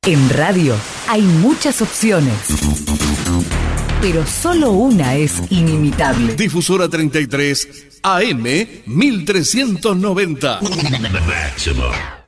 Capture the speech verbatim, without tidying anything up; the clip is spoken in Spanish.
En radio hay muchas opciones, pero solo una es inimitable. Difusora treinta y tres, A M mil trescientos noventa.